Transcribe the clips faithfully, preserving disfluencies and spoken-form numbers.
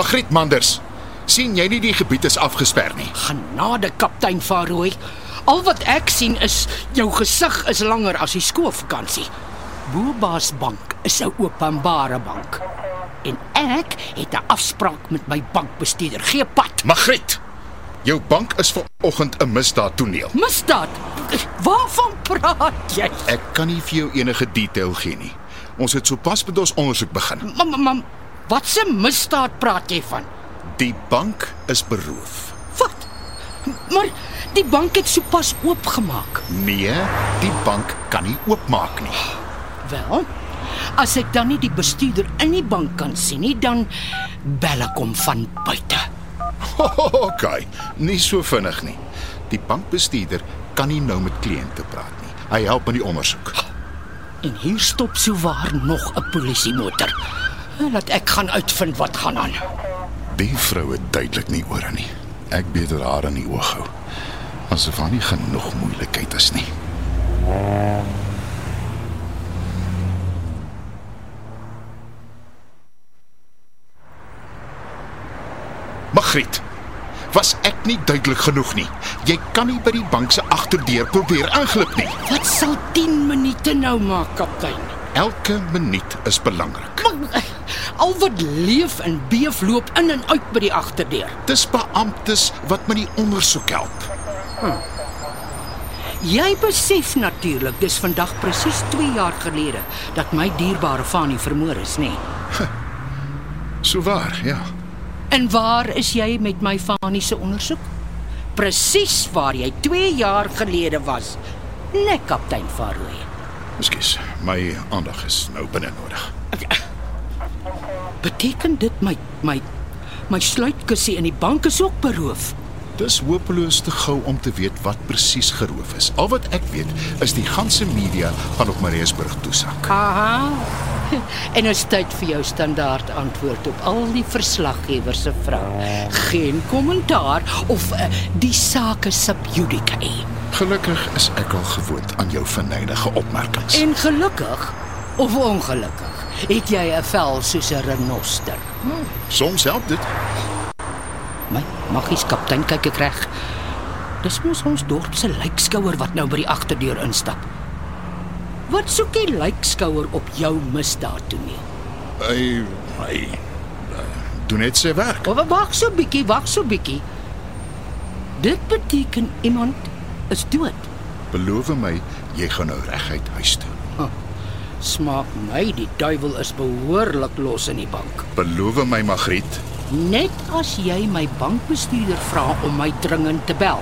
Magriet Manders, sien jy nie die gebied is afgesper nie? Genade, kaptein Van Rooi. Al wat ek sien is, jou gesig is langer as die skoolvakansie. Boba's bank is 'n openbare bank. En ek het 'n afspraak met my bankbestuurder. Gee pad. Magriet, jou bank is vanoggend 'n misdaadtoneel. Misdaad? Waarvan praat jy? Ek kan nie vir jou enige detail gee nie. Ons het sopas met ons ondersoek begin. Mam, mam, wat 'n misdaad praat jy van? Die bank is beroof. Wat? Maar die bank het sopas oopgemaak. Nee, die bank kan nie oopmaak nie. Wel, as ek dan nie die bestuurder in die bank kan sien nie, dan bel ek hom van buite. OK, nie so vinnig nie. Die bankbestuurder kan nie nou met kliënte praat nie. Hy help met die ondersoek. En hier stop souwaar nog 'n polisiemotor. Laat ek gaan uitvind wat gaan aan. Die vrou het duidelik nie ore nie. Ek beter haar in die oog hou. Asof haar nie genoeg moeilikheid is nie. Magriet, was ek nie duidelik genoeg nie? Jy kan nie by die bank se agterdeur probeer inglip nie. Wat sal tien minute nou maak, kaptein? Elke minuut is belangrik. Maar, al wat leef en beef loop in en uit by die agterdeur. Dis beamptes wat met die ondersoek help. Hm. Jy besef natuurlik, dis vandag presies twee jaar gelede dat my dierbare Fanie vermoor is, nê? Nee? So waar, ja. En waar is jy met my Fanie se ondersoek? Presies waar jy twee jaar gelede was. Nee, kaptein Van Rooi. Ekskuus, my aandag is nou binne nodig. Beteken dit my my my sluitkussie in die bank is ook beroof? Dis hopeloos te gou om te weet wat presies geroof is. Al wat ek weet is die ganse media gaan op Mariesburg toesak. Aha. En is tyd vir jou standaard antwoord op al die verslaggewers se vrae. Geen kommentaar of uh, die saak is sub judice. Gelukkig is ek al gewoond aan jou verneynige opmerkings. En gelukkig of ongelukkig het jy 'n vel soos 'n renoster. Hmm, soms help dit. My magies kaptein, kyk ek reg. Dis mos ons dorp se lijkskouer wat nou by die agterdeur instap. Wat soek die lijkskouer op jou misdaadtoneel? Hy hy doen net sy werk. O, wag so bietjie, wag so bietjie. Dit beteken iemand is dood. Beloof my, jy gaan nou reguit huis toe. Huh. Smaak my, die duiwel is behoorlik los in die bank. Beloof my, Magriet. Net as jy my bankbestuurder vra om my dringend te bel.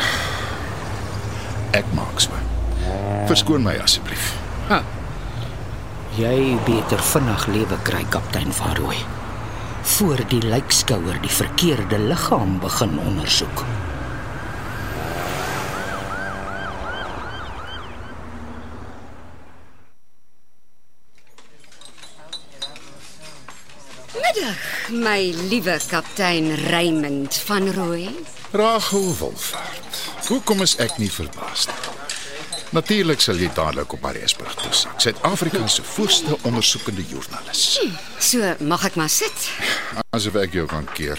Ek maak so. Verskoon my asseblief. Huh. Jy beter vinnig lewe kry, kaptein Van Rooi, voor die lijkskouer die verkeerde liggaam begin ondersoek. Middag, my liewe kaptein Raymond Van Rooi. Rachel Wolfhard. Hoekom is ek nie verbaas nie? Natuurlik sal jy dadelik op Mariesburg toesak. Suid-Afrika se voorste ondersoekende joernalis. Hm, so, mag ek maar sit? Asof ek jou kan keer.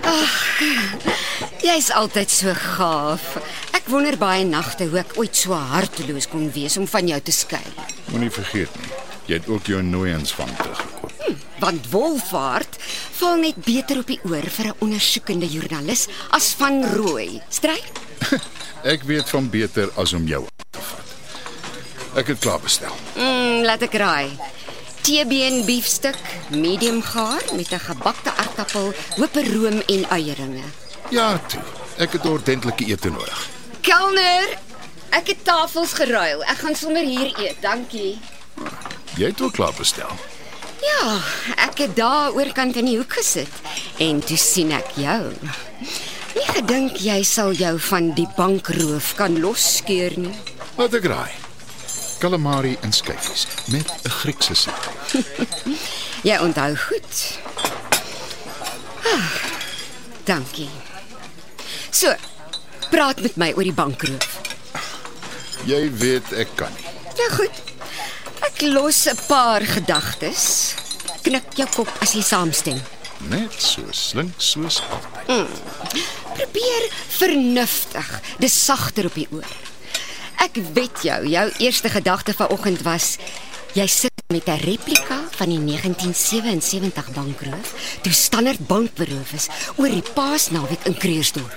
Jy's altyd so gaaf. Ek wonder baie nagte hoe ek ooit so harteloos kon wees om van jou te skei. Moenie vergeet nie, jy het ook jou nooiens van teruggekoop. Hm, want Wolfhard val net beter op die oor vir 'n ondersoekende joernalis as Van Rooi. Stry? Ek weet van beter as om jou aan te vat. Ek het klaar bestel. Mm, laat ek raai. T-been biefstuk, medium gaar met 'n gebakte aardappel, hoperoom en eieringe. Ja, toe. Ek het ordentlike ete nodig. Kelner, ek het tafels geruil. Ek gaan sommer hier eet, dankie. Jy het ook klaar bestel. Ja, ek het daar oorkant in die hoek gesit en toe sien ek jou. Nie gedink jy sal jou van die bankroof kan loskeur nie. Laat ek raai. Calamari en skyfies met 'n Griekse saus. Jy onthou goed. Ah, dankie. So, praat met my oor die bankroof. Jy weet ek kan nie. Ja goed. Ek los 'n paar gedagtes. Knik jou kop as jy saamstem. net so slink soos altyd. Probeer vernuftig, dis sagter op die oor. Ek weet jou, jou eerste gedagte vanoggend was, jy sit met 'n replika van die negentien sewensewentig bankroof, toe Standard Bank beroof is, oor die Paasnaweek in Kreersdorp.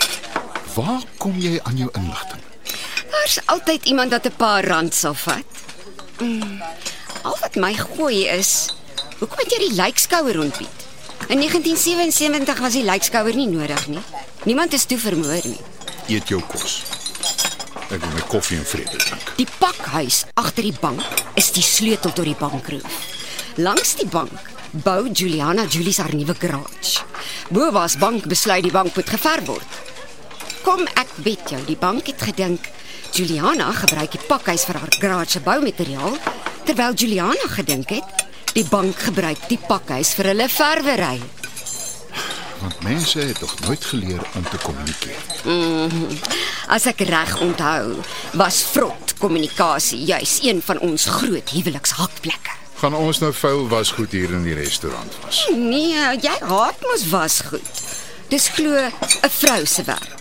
Waar kom jy aan jou inligting? Daar's altyd iemand wat 'n paar rand sal vat. Mm, al wat my gooi is, hoekom het jy die lijkskouer ontbied? In negentien sewensewentig was die lijkskouer nie nodig nie. Niemand is toe vermoor nie. Eet jou kos. Ek wil my koffie en vrede drink. Die pakhuis agter die bank is die sleutel tot die bankroof. Langs die bank bou Juliana Julies haar nuwe garage. Boas Bank besluit die bank moet geverf word. Kom, ek weet jou, die bank het gedink Juliana gebruik die pakhuis vir haar garage boumateriaal, terwyl Juliana gedink het die bank gebruik die pakhuis vir hulle verwery. Want mense het tog nooit geleer om te kommunikeer. Mm, as ek reg onthou, was vrot kommunikasie juis een van ons groot huwelikshakplekke. Gaan ons nou vuil wasgoed hier in die restaurant was? Nee, jy haat mos wasgoed. Dis glo 'n vrou se werk.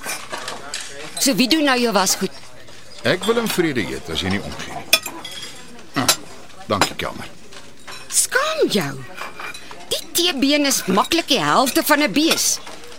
So wie doen nou jou wasgoed? Ek wil in vrede eet as jy nie omgee nie. Ah, dankie, kelner. Skaam jou. Die teebeen is maklik die helfte van 'n bees.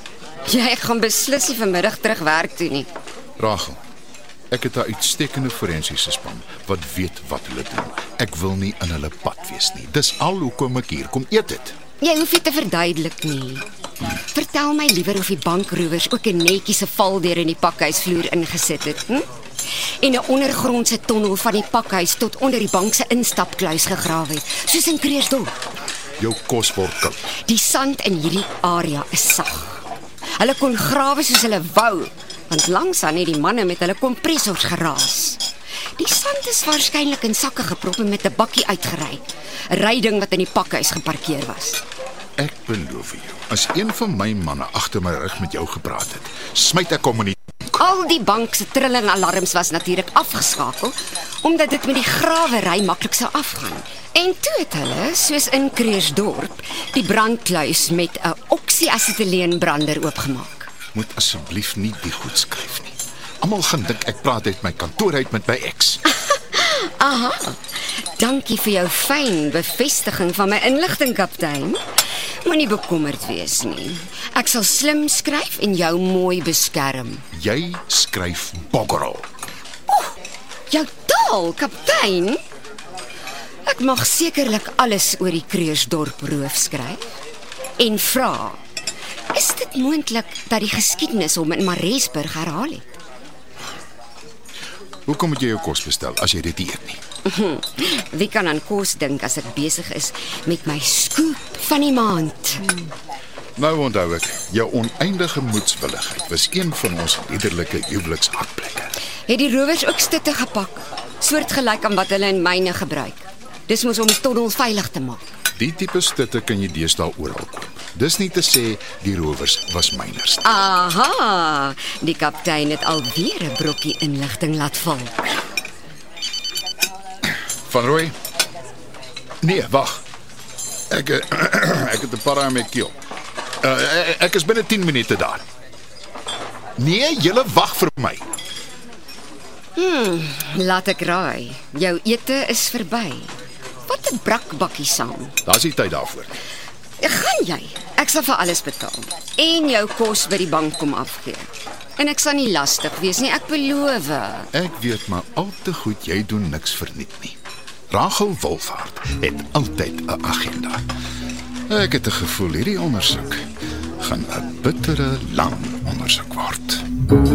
Jy gaan beslis nie vanmiddag terug werk toe nie. Rachel, ek het 'n uitstekende forensiese span wat weet wat hulle doen. Ek wil nie in hulle pad wees nie. Dis al hoekom ek hier kom eet het. Jy hoef nie te verduidelik nie. Vertel my liewer of die bankrowers ook 'n netjiese valdeur in die pakhuisvloer ingesit het, hm? En 'n ondergrondse tonnel van die pakhuis tot onder die bank se instapkluis gegrawe het, soos in Kreersdorp. Jou kos word koud. Die sand in hierdie area is sag. Hulle kon grawe soos hulle wou, want langsaan het die manne met hulle kompressors geraas. Die sand is waarskynlik in sakke geprop en met 'n bakkie uitgery. 'n Ryding wat in die pakhuis geparkeer was. Ek beloof jou, as een van my manne agter my rug met jou gepraat het, smyt ek hom in die... Al die bank se trilling alarms was natuurlik afgeskakel, omdat dit met die grawery maklik sou afgaan. En toe het hulle, soos in Kreersdorp, die brandkluis met 'n oksy-asetileenbrander oopgemaak. Moet asseblief nie die goed skryf nie. Almal gaan dink ek praat uit my kantoor uit met my ex. Aha, dankie vir jou fyn bevestiging van my inligting, kaptein. Moenie bekommerd wees nie. Ek sal slim skryf en jou mooi beskerm. Jy skryf boggerel. Oeh, jou taal, kaptein. Ek mag sekerlik alles oor die Kreersdorp roof skryf. En vra, is dit moontlik dat die geskiedenis hom in Maresburg herhaal het? Hoekom moet jy jou kos bestel as jy dit nie eet nie? Wie kan aan kos dink as ek besig is met my skoop van die maand? Nou onthou ek, jou oneindige moedswilligheid was een van ons liderlike huwelikshakplekke. Het die rowers ook stutte gepak, soortgelyk aan wat hulle in myne gebruik. Dis mos om die tonnels veilig te maak. Die tipe stutte kan jy deesdae oral koop. Dis nie te sê die rowers was myners. Aha, die kaptein het alweer 'n brokkie inligting laat val. Van Rooi? Nee, wag. Ek ek het 'n para met keel. Uh, ek is binne tien minute daar. Nee, julle wag vir my. Hmm, laat ek raai. Jou ete is verby. Wat 'n brakbakkie saam. Daar's nie tyd daarvoor. Gaan jy? Ek sal vir alles betaal. En jou kos by die bank kom afgee. En ek sal nie lastig wees nie, ek beloof. Ek weet maar al te goed jy doen niks verniet nie. Rachel Wolfhard het altyd 'n agenda. Ek het 'n gevoel hierdie ondersoek gaan 'n bittere lang ondersoek word.